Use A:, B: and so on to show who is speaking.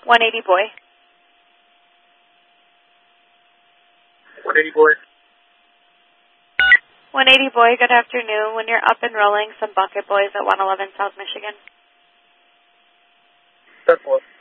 A: 180 Boy.
B: 180 Boy.
A: 180 Boy, good afternoon. When you're up and rolling, some bucket boys at 111 South Michigan.
B: 10-4.